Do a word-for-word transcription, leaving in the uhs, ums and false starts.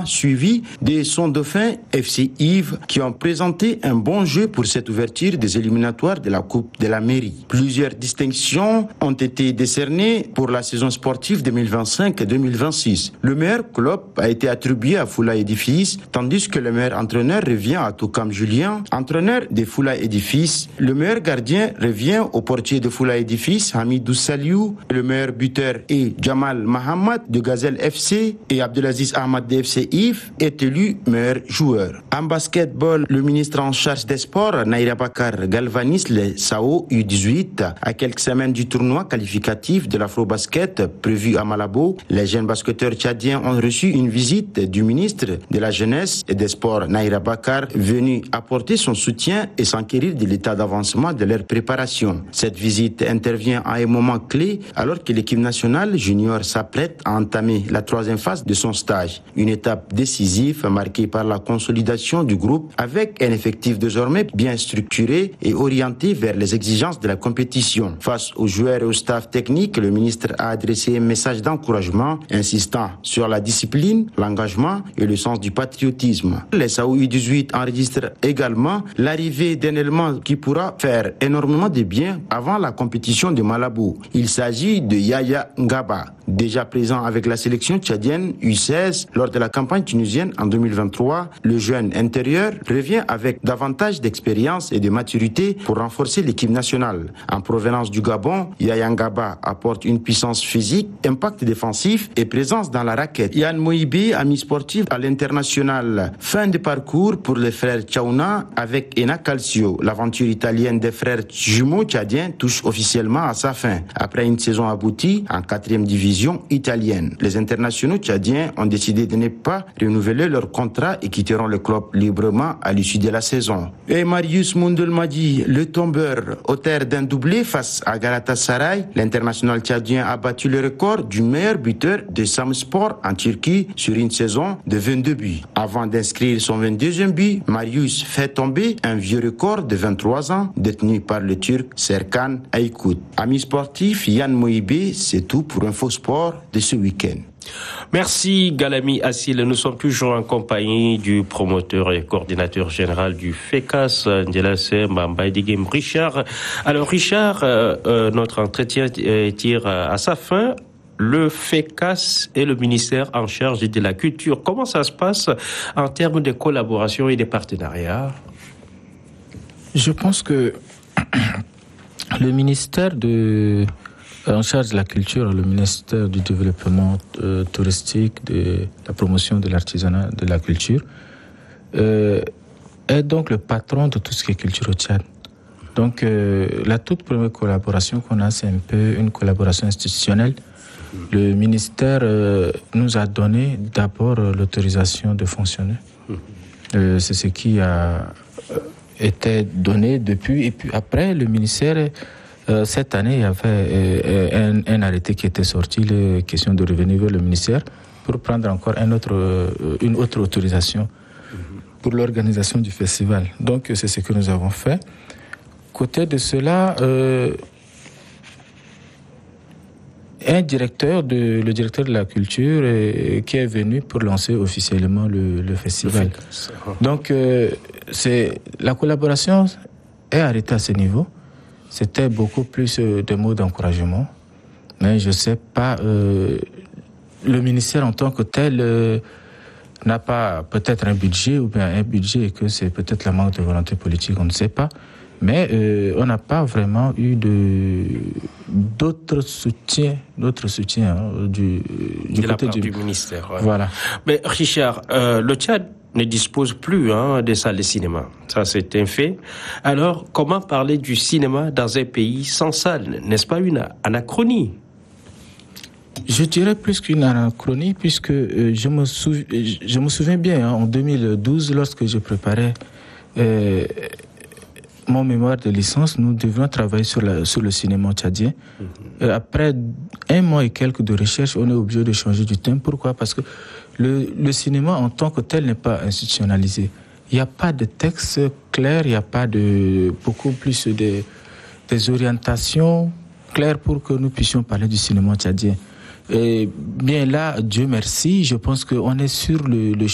suivi de son dauphin F C Yves qui ont présenté un bon jeu pour cette ouverture des éliminatoires de la Coupe de la Mairie. Plusieurs distinctions ont été décernées pour la saison sportive deux mille vingt-cinq deux mille vingt-six. Le meilleur club a été attribué à Foula Édifice, tandis que le meilleur entraîneur revient à Toukam Julien, entraîneur de Foula Édifice. Le meilleur gardien revient au portier de Foula Édifice, Hamidou Saliou. Le meilleur buteur est Jamal Mahamad de Gazelle F C et Abdelaziz Ahmad de F C Yves est élu meilleur joueur. En basketball, le ministre en charge des sports, Naïra Bakar, galvanise les S A O U dix-huit à quelques semaines du tournoi qualificatif de l'Afro-Basket prévu à Malabo. Les jeunes basketteurs tchadiens ont reçu une visite du ministre de la Jeunesse et des Sports, Naïra Bakar, venu apporter son soutien et s'enquérir de l'état d'avancement de leur préparation. Cette visite intervient à un moment clé alors que l'équipe nationale junior s'apprête à entamer la troisième phase de son stage. Une étape décisive marquée par la consolidation du groupe avec un effectif désormais bien structuré et orienté vers les exigences de la compétition. Face aux joueurs et au staff technique, le ministre a adressé un message d'encouragement insistant sur la discipline, l'engagement et le sens du patriotisme. Les S A O U dix-huit enregistrent également l'arrivée d'un élément qui pourra faire énormément de bien avant la compétition de Malabo. Il s'agit de Yaya Ngaba, déjà présent avec la sélection tchadienne U seize lors de la campagne tunisienne en deux mille vingt-trois. Le jeune intérieur revient avec davantage d'expérience et de maturité pour renforcer l'équipe nationale. En provenance du Gabon, Yaya Ngaba apporte une puissance physique, impact défensif et présence dans la raquette. Yann Moïbe, ami sportif à l'international. Fin de parcours pour les frères Tchaouna avec Ena Calcio. L'aventure italienne des frères jumeaux tchadiens touche officiellement à sa fin. Après une saison aboutie en quatrième division italienne, les internationaux tchadiens ont décidé de ne pas renouveler leur contrat et quitteront le club librement à l'issue de la saison. Et Marius Moundelmadi, le tombeur, auteur d'un doublé face à Galatasaray, l'international tchadien a battu le record du meilleur buteur de Samspor en Turquie sur une saison de vingt-deux buts. Avant d'inscrire son vingt-deuxième but, Marius fait tomber un vieux record de vingt-trois ans détenu par le Turc Serkan Aykut. Amis sportifs, Yann Moïbe, c'est tout pour InfoSport de ce week-end. Merci Galami Assil. Nous sommes toujours en compagnie du promoteur et coordinateur général du FECAS, Ndjelase Mbambaïdigem, Richard. Alors Richard, euh, euh, notre entretien tire à sa fin. Le FECAS est le ministère en charge de la culture. Comment ça se passe en termes de collaboration et de partenariat? Je pense que le ministère de, en charge de la culture, le ministère du développement euh, touristique, de la promotion de l'artisanat, de la culture, euh, est donc le patron de tout ce qui est culture au Tchad. Donc euh, la toute première collaboration qu'on a, c'est un peu une collaboration institutionnelle. Le ministère euh, nous a donné d'abord euh, l'autorisation de fonctionner. Euh, c'est ce qui a euh, été donné depuis. Et puis après, le ministère, euh, cette année, il y avait euh, un, un arrêté qui était sorti, la question de revenir vers le ministère pour prendre encore un autre, euh, une autre autorisation pour l'organisation du festival. Donc, c'est ce que nous avons fait. Côté de cela, euh, un directeur, de, le directeur de la culture euh, qui est venu pour lancer officiellement le, le festival. Donc, euh, c'est, la collaboration est arrêtée à ce niveau. C'était beaucoup plus euh, de mots d'encouragement. Mais je ne sais pas, euh, le ministère en tant que tel euh, n'a pas peut-être un budget ou bien un budget et que c'est peut-être la manque de volonté politique, on ne sait pas. Mais euh, on n'a pas vraiment eu de, d'autres soutiens, d'autres soutiens hein, du, du de côté la part du, du ministère. Ouais. Voilà. Mais Richard, euh, le Tchad ne dispose plus hein, de salles de cinéma. Ça, c'est un fait. Alors, comment parler du cinéma dans un pays sans salle? N'est-ce pas une anachronie? Je dirais plus qu'une anachronie, puisque euh, je, me souv... je me souviens bien, hein, en deux mille douze, lorsque je préparais euh, mon mémoire de licence, nous devions travailler sur, la, sur le cinéma tchadien. Mm-hmm. Euh, après un mois et quelques de recherche, on est obligé de changer du thème. Pourquoi? Parce que le, le cinéma en tant que tel n'est pas institutionnalisé. Il n'y a pas de texte clair, il n'y a pas de beaucoup plus de, des orientations claires pour que nous puissions parler du cinéma tchadien. Et bien là, Dieu merci, je pense qu'on est sur le, le